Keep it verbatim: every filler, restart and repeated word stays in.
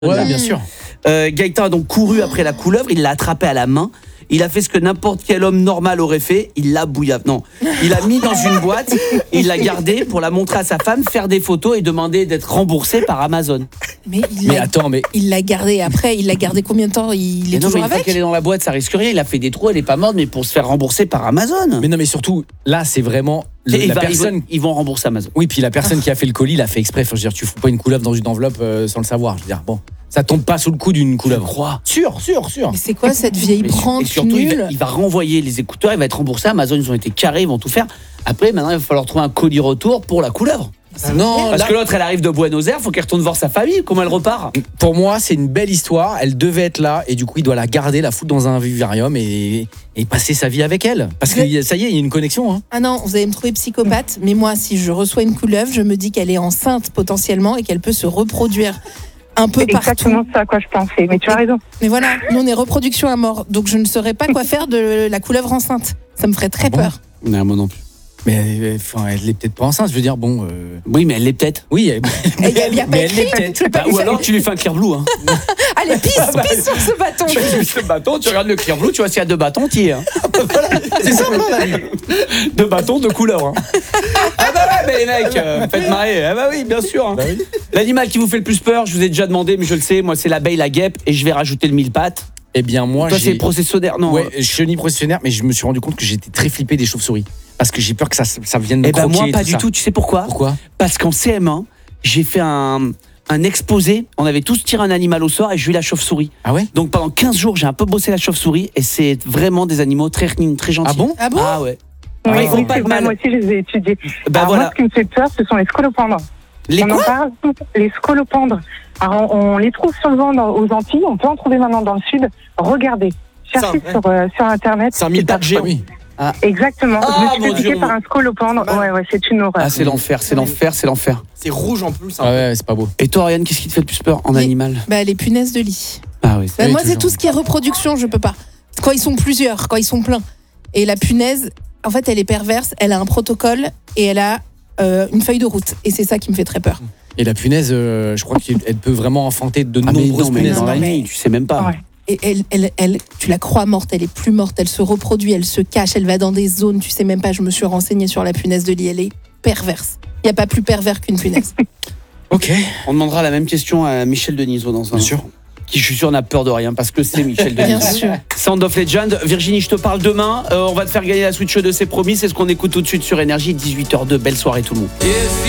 Ouais, bien sûr. Euh, Gaëtan a donc couru après la couleuvre, il l'a attrapée à la main. Il a fait ce que n'importe quel homme normal aurait fait. Il l'a bouillave. Non, il l'a mis dans une boîte. Il l'a gardée pour la montrer à sa femme, faire des photos et demander d'être remboursé par Amazon. Mais, il Mais l'a- attends, mais il l'a gardé après, il l'a gardé combien de temps? Il est Mais non, mais toujours une fois avec. qu'elle est dans la boîte, ça risque rien. Il a fait des trous, elle est pas morte, mais pour se faire rembourser par Amazon. mais non, mais surtout là, c'est vraiment le- Et il la va- ils, personne. vont, ils vont rembourser Amazon. Oui, puis la personne qui a fait le colis l'a fait exprès. Faut dire, tu fous pas une couleuvre dans une enveloppe euh, sans le savoir. Je veux dire, bon, ça tombe pas sous le coup d'une Je couleuvre. crois. Sûr, sûr, sûr. Mais c'est quoi cette vieille Mais su- branche et surtout, il va, nulle? il va renvoyer les écouteurs, il va être remboursé. Amazon, ils ont été carrés, ils vont tout faire. Après, maintenant, il va falloir trouver un colis retour pour la couleuvre. Non, Parce là, que l'autre, elle arrive de Buenos Aires, faut qu'elle retourne voir sa famille. Comment elle repart? pour moi, c'est une belle histoire. Elle devait être là et du coup, il doit la garder, la foutre dans un vivarium et, et passer sa vie avec elle. Parce que Je- ça y est, il y a une connexion. Hein. Ah non, vous allez me trouver psychopathe, mais moi, si je reçois une couleuvre, je me dis qu'elle est enceinte potentiellement et qu'elle peut se reproduire un peu C'est partout. exactement ça à quoi je pensais, mais tu as raison. Mais voilà, nous on est reproduction à mort, donc je ne saurais pas quoi faire de la couleuvre enceinte. Ça me ferait très Ah bon peur. Non, moi non plus. Mais euh, enfin, elle est peut-être pas enceinte. Je veux dire, bon. euh, Oui, mais elle l'est peut-être. Oui, elle- Et il y a- il y a pas mais elle écrit. l'est peut-être. Bah, ou alors tu lui fais un clear blue. Hein. Allez, pisse, pisse sur ce bâton. Tu utilises le bâton, tu regardes le clear blue, tu vois s'il y a deux bâtons, t'y es. Hein. C'est ça, voilà. Deux bâtons, deux couleurs. Hein. Ah bah ouais, mais les mecs, euh, faites marrer. Ah bah oui, bien sûr. Hein. Bah oui. L'animal qui vous fait le plus peur, je vous ai déjà demandé, mais je le sais, moi c'est l'abeille, la guêpe, et je vais rajouter le mille pattes. Eh bien, moi, Toi c'est j'ai. le processionnaire, non? Ouais, je suis ni processionnaire, mais je me suis rendu compte que j'étais très flippé des chauves-souris. Parce que j'ai peur que ça, ça vienne me Eh ben croquer. moi et pas tout du ça. tout, tu sais pourquoi? Pourquoi? Parce qu'en C M un, j'ai fait un, un exposé, on avait tous tiré un animal au sort et j'ai eu la chauve-souris. Ah ouais? Donc pendant quinze jours, j'ai un peu bossé la chauve-souris et c'est vraiment des animaux très, très gentils. Ah bon? Ah bon? Ah ouais. Oui, ils font oui, pas c'est de vrai, mal. moi aussi je les ai étudiés. Bah Alors voilà. moi, ce qui me fait peur, ce sont les scolopendres. Les on en quoi? parle, les scolopendres. Alors, on, on les trouve souvent dans- aux Antilles, on peut en trouver maintenant dans le sud. Regardez, cherchez Ça, sur, euh, sur Internet. C'est un mille pattes géant. Oui. Exactement, Ah, je me suis mon fait piquer Dieu. par un scolopendre. Ouais, ouais, c'est une horreur. Ah c'est l'enfer, c'est l'enfer, c'est l'enfer. C'est rouge en plus. hein. Ah ouais, c'est pas beau. Et toi Ariane, qu'est-ce qui te fait le plus peur en Les- animal? Bah, les punaises de lit. Ah oui. Bah, Oui, moi, c'est toujours. tout ce qui est reproduction, je peux pas. Quand ils sont plusieurs, quand ils sont pleins. Et la punaise, en fait, elle est perverse, elle a un protocole et elle a euh, une feuille de route. Et c'est ça qui me fait très peur. Et la punaise, euh, je crois qu'elle peut vraiment enfanter de Ah mais nombreuses non, mais punaises. dans la Non, mais- nuit, tu sais même pas. Ouais. Et elle, elle, elle, tu la crois morte, elle est plus morte, elle se reproduit, elle se cache, elle va dans des zones, tu sais même pas, je me suis renseignée sur la punaise de lit, elle est perverse. Il n'y a pas plus pervers qu'une punaise. Ok. On demandera la même question à Michel Denisot dans un Bien sûr. instant. Qui, je suis sûr, n'a peur de rien parce que c'est Michel Denisot. Bien sûr. Sound of Legend. Virginie, je te parle demain. Euh, on va te faire gagner la Switch de C'est promis. C'est ce qu'on écoute tout de suite sur Énergie. dix-huit heures deux. Belle soirée tout le monde.